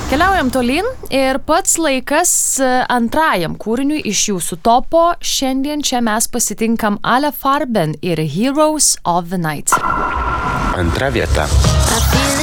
Keliaujam tolyn ir pats laikas antrajam kūriniui iš jūsų topo. Šiandien čia mes pasitinkam Ale Farben ir Heroes of the Night. Antra vieta.